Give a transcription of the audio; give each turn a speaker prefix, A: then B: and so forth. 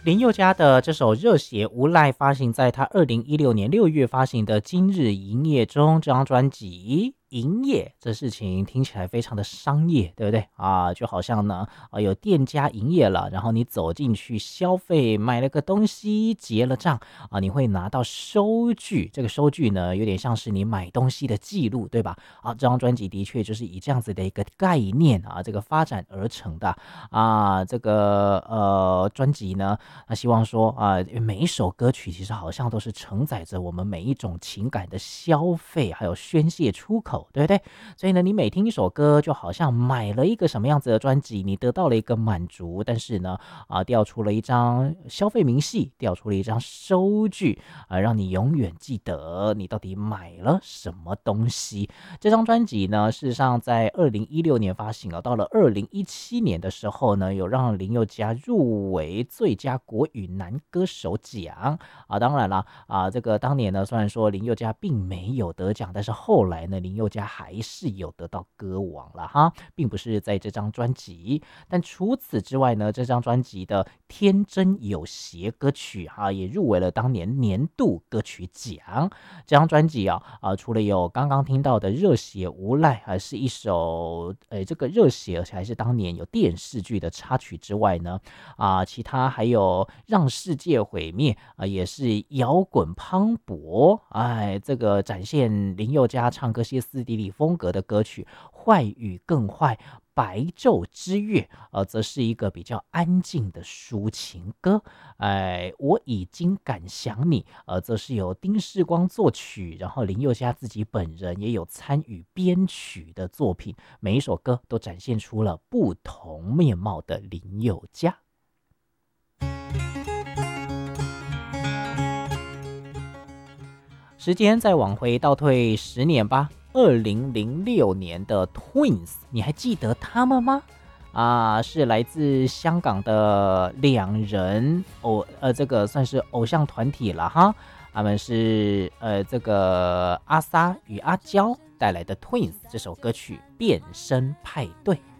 A: 林宥嘉的这首《热血无赖》发行在他2016年6月发行的《今日营业中》这张专辑。营业这事情听起来非常的商业，对不对啊？就好像呢，有店家营业了，然后你走进去消费，买了个东西，结了账啊，你会拿到收据。这个收据呢，有点像是你买东西的记录，对吧？啊，这张专辑的确就是以这样子的一个概念啊，这个发展而成的啊。这个专辑呢，那希望说啊，每一首歌曲其实好像都是承载着我们每一种情感的消费，还有宣泄出口。对不对？所以呢，你每听一首歌，就好像买了一个什么样子的专辑，你得到了一个满足，但是呢，调出了一张消费明细，调出了一张收据，让你永远记得你到底买了什么东西。这张专辑呢，事实上在2016年发行了，到了2017年的时候呢，有让林宥嘉入围最佳国语男歌手奖啊。当然了这个当年呢，虽然说林宥嘉并没有得奖，但是后来呢，林宥嘉还是有得到歌王了哈，并不是在这张专辑。但除此之外呢，这张专辑的天真有邪歌曲也入围了当年年度歌曲奖。这张专辑除了有刚刚听到的热血无赖，还是一首这个热血还是当年有电视剧的插曲之外呢，其他还有让世界毁灭也是摇滚磅礴，这个展现林宥嘉唱歌歇斯底里风格的歌曲。坏与更坏，白昼之月则是一个比较安静的抒情歌。我已经敢想你则是由丁世光作曲，然后林宥嘉自己本人也有参与编曲的作品。每一首歌都展现出了不同面貌的林宥嘉。时间再往回倒退10年吧，2006年的 Twins， 你还记得他们吗？是来自香港的两人这个算是偶像团体了哈。他们是这个阿莎与阿娇带来的 Twins 这首歌曲《变身派对》。